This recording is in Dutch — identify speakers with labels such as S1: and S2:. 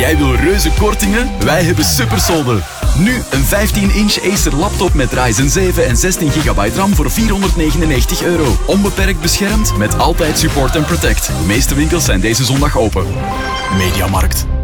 S1: Jij wil reuze kortingen? Wij hebben supersolden. Nu een 15-inch Acer laptop met Ryzen 7 en 16 GB RAM voor €499. Onbeperkt beschermd met altijd support en protect. De meeste winkels zijn deze zondag open. Mediamarkt.